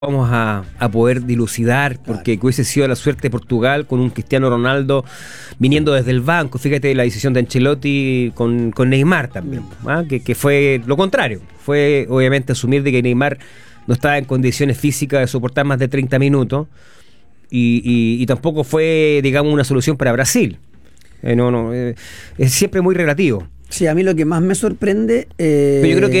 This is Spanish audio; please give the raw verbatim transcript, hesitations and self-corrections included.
vamos a, a poder dilucidar, porque claro, que hubiese sido la suerte de Portugal con un Cristiano Ronaldo viniendo desde el banco. Fíjate la decisión de Ancelotti con, con Neymar también, ¿ah? que, que fue lo contrario. Fue obviamente asumir de que Neymar no estaba en condiciones físicas de soportar más de treinta minutos y, y, y tampoco fue, digamos, una solución para Brasil. Eh, no, no, eh, es siempre muy relativo. Sí, a mí lo que más me sorprende... Eh... Pero yo creo que